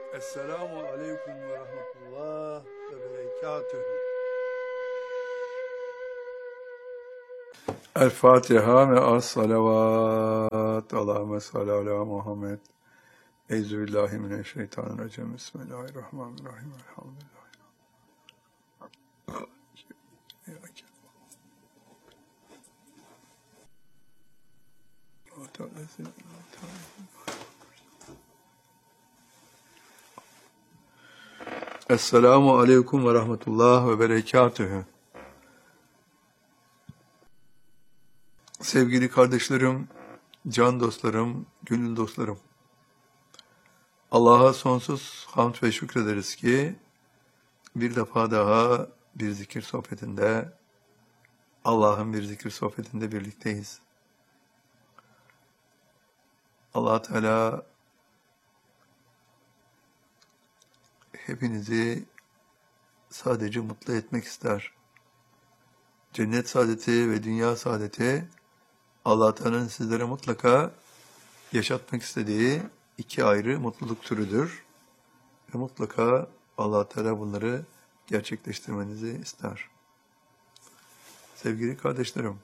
Esselamu Aleyküm ve Rahmetullah ve Berekatühü. El Fatiha ve as-salavat. Allahümme salli ala Muhammed. Euzubillahimineşşeytanirracim. Bismillahirrahmanirrahim. Elhamdülillah. Esselamu Aleyküm ve Rahmetullah ve Berekatühü. Sevgili kardeşlerim, can dostlarım, gönül dostlarım. Allah'a sonsuz hamd ve şükrederiz ki bir defa daha bir zikir sohbetinde, Allah'ın bir zikir sohbetinde birlikteyiz. Allah Teala hepinizi sadece mutlu etmek ister. Cennet saadeti ve dünya saadeti Allah Teala'nın sizlere mutlaka yaşatmak istediği iki ayrı mutluluk türüdür. Ve mutlaka Allah Teala bunları gerçekleştirmenizi ister. Sevgili kardeşlerim,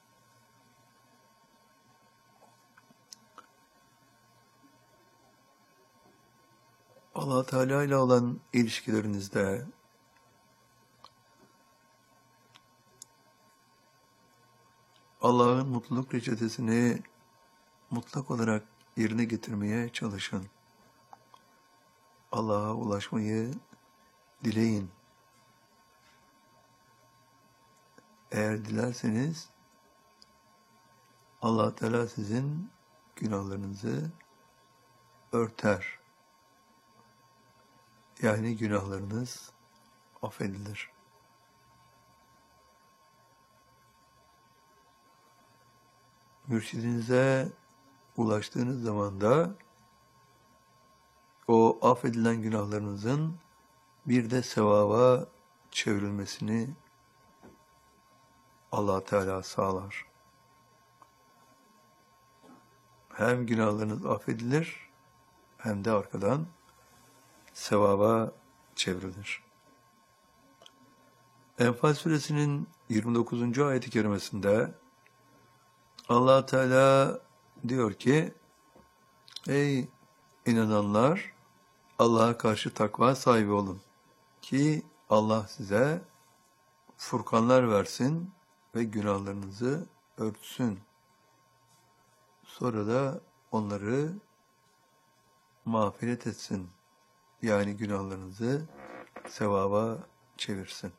Allah Teala ile olan ilişkilerinizde Allah'ın mutluluk reçetesini mutlak olarak yerine getirmeye çalışın. Allah'a ulaşmayı dileyin. Eğer dilerseniz Allah Teala sizin günahlarınızı örter. Yani günahlarınız affedilir. Mürşidinize ulaştığınız zaman da o affedilen günahlarınızın bir de sevaba çevrilmesini Allah Teala sağlar. Hem günahlarınız affedilir hem de arkadan sevaba çevrilir. Enfal suresinin 29. ayet-i kerimesinde Allah Teala diyor ki: Ey inananlar, Allah'a karşı takva sahibi olun ki Allah size furkanlar versin ve günahlarınızı örtsün. Sonra da onları mağfiret etsin. Yani günahlarınızı sevaba çevirsin.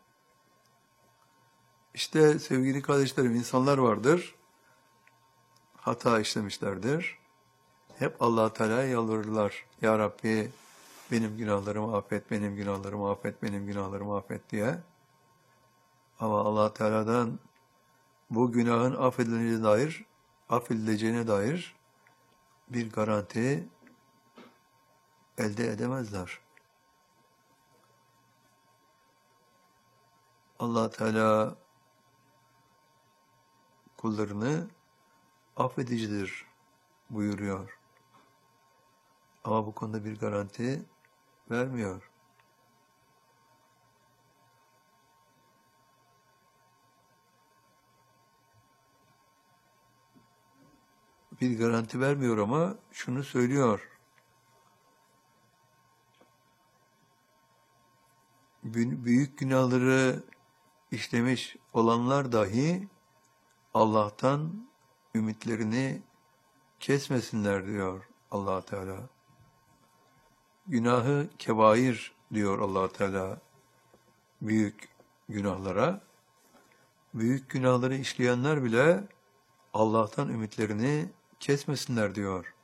İşte sevgili kardeşlerim, insanlar vardır, hata işlemişlerdir. Hep Allah Teala'ya yalvarırlar. Ya Rabbi, benim günahlarımı affet, benim günahlarımı affet, benim günahlarımı affet diye. Ama Allah Teala'dan bu günahın affedileceğine dair bir garanti elde edemezler. Allah Teala kullarını affedicidir buyuruyor. Ama bu konuda bir garanti vermiyor. Bir garanti vermiyor ama şunu söylüyor. Büyük günahları işlemiş olanlar dahi Allah'tan ümitlerini kesmesinler diyor Allah Teala. Günahı kebair diyor Allah Teala büyük günahlara. Büyük günahları işleyenler bile Allah'tan ümitlerini kesmesinler diyor.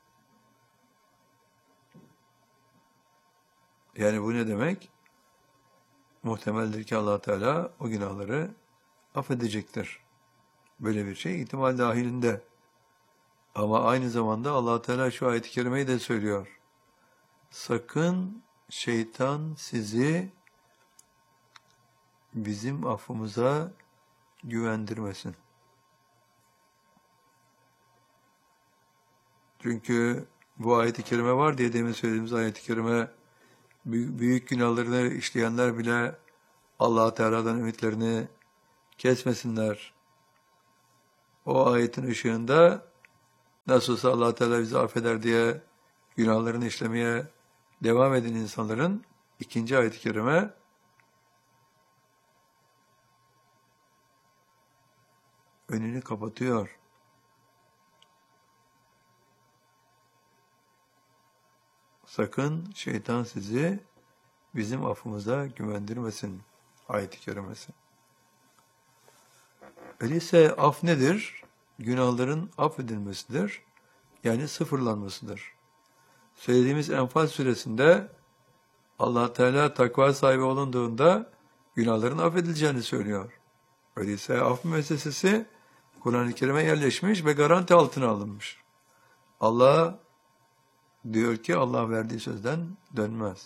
Yani bu ne demek? Muhtemeldir ki Allah Teala o günahları affedecektir. Böyle bir şey ihtimal dahilinde. Ama aynı zamanda Allah Teala şu ayet-i kerimeyi de söylüyor. Sakın şeytan sizi bizim affımıza güvendirmesin. Çünkü bu ayet-i kerime var diye demin söylediğimiz ayet-i kerime büyük günahlarını işleyenler bile Allah Teala'dan ümitlerini kesmesinler. O ayetin ışığında nasıl olsa Allah Teala bizi affeder diye günahlarını işlemeye devam eden insanların ikinci ayet-i kerime önünü kapatıyor. Sakın şeytan sizi bizim affımıza güvendirmesin. Ayet-i kerimesi. Öyleyse af nedir? Günahların affedilmesidir. Yani sıfırlanmasıdır. Söylediğimiz Enfal suresinde Allah Teala takva sahibi olunduğunda günahların affedileceğini söylüyor. Öyleyse af müessesesi Kur'an-ı Kerim'e yerleşmiş ve garanti altına alınmış. Allah diyor ki Allah verdiği sözden dönmez.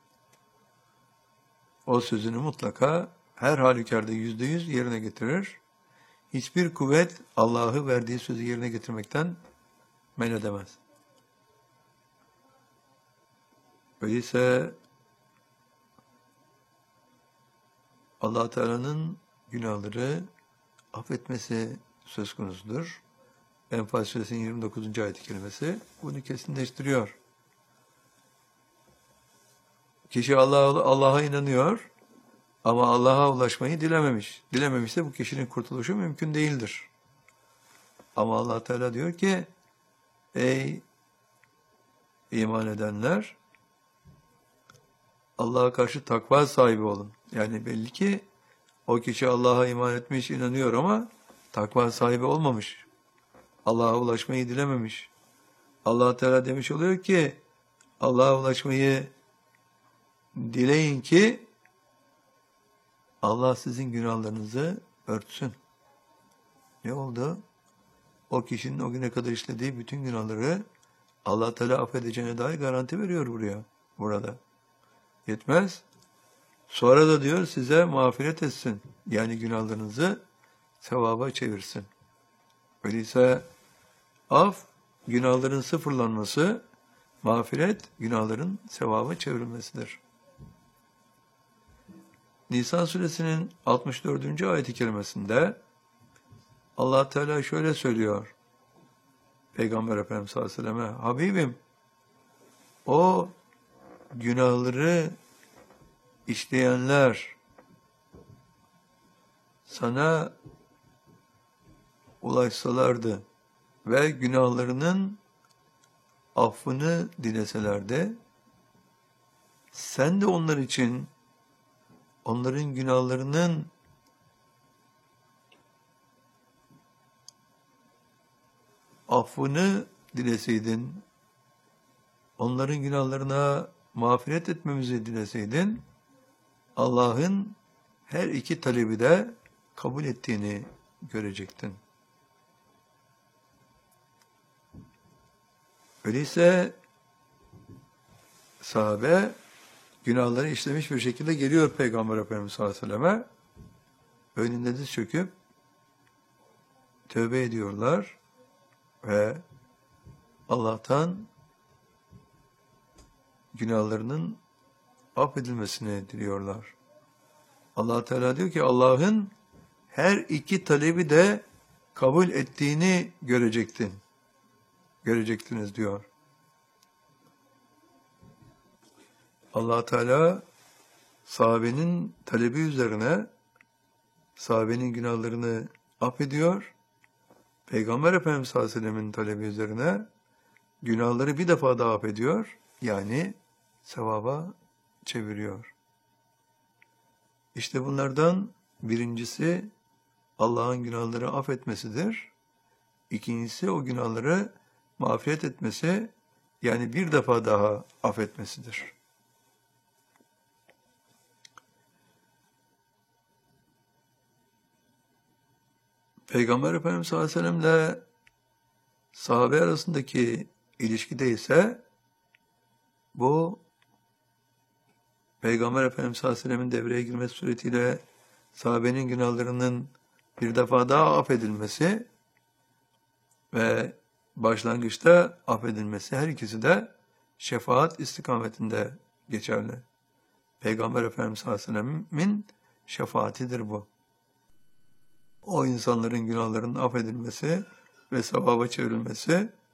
O sözünü mutlaka her halükarda %100 yerine getirir. Hiçbir kuvvet Allah'ı verdiği sözü yerine getirmekten men edemez. Öyleyse Allah Teala'nın günahları affetmesi söz konusudur. Enfal suresinin 29. ayet-i kerimesi bunu kesinleştiriyor. Kişi Allah'a inanıyor ama Allah'a ulaşmayı dilememiş. Dilememişse bu kişinin kurtuluşu mümkün değildir. Ama Allah Teala diyor ki ey iman edenler Allah'a karşı takva sahibi olun. Yani belli ki o kişi Allah'a iman etmiş, inanıyor ama takva sahibi olmamış. Allah'a ulaşmayı dilememiş. Allah Teala demiş oluyor ki Allah'a ulaşmayı dileyin ki Allah sizin günahlarınızı örtsün. Ne oldu? O kişinin o güne kadar işlediği bütün günahları Allah Teala affedeceğine dair garanti veriyor burada. Yetmez. Sonra da diyor size mağfiret etsin. Yani günahlarınızı sevaba çevirsin. Öyleyse af, günahların sıfırlanması, mağfiret, günahların sevaba çevrilmesidir. Nisan suresinin 64. ayet-i kerimesinde Allah Teala şöyle söylüyor. Peygamber Efendimiz sallallahu aleyhi ve selleme, Habibim, o günahları işleyenler sana ulaşsalardı ve günahlarının affını dileselerdi, sen de onlar için onların günahlarının affını dileseydin, onların günahlarına mağfiret etmemizi dileseydin, Allah'ın her iki talebi de kabul ettiğini görecektin. Öyleyse sahabe günahları işlemiş bir şekilde geliyor Peygamber Efendimiz sallallahu aleyhi ve selleme. Önünde diz çöküp tövbe ediyorlar ve Allah'tan günahlarının affedilmesini diliyorlar. Allah Teala diyor ki Allah'ın her iki talebi de kabul ettiğini görecektiniz diyor. Allah Teala sahabenin talebi üzerine sahabenin günahlarını affediyor. Peygamber Efendimiz sallallahu aleyhi ve sellem'in talebi üzerine günahları bir defa daha affediyor. Yani sevaba çeviriyor. İşte bunlardan birincisi Allah'ın günahları affetmesidir. İkincisi o günahları mağfiret etmesi, yani bir defa daha affetmesidir. Peygamber Efendimiz sallallahu aleyhi ve sellem'le sahabe arasındaki ilişkide ise bu Peygamber Efendimiz sallallahu aleyhi ve sellem'in devreye girmesi suretiyle sahabenin günahlarının bir defa daha affedilmesi ve başlangıçta affedilmesi, her ikisi de şefaat istikametinde geçerli. Peygamber Efendimiz sallallahu aleyhi ve sellem'in şefaatidir bu. O insanların günahlarının affedilmesi ve sevaba çevrilmesi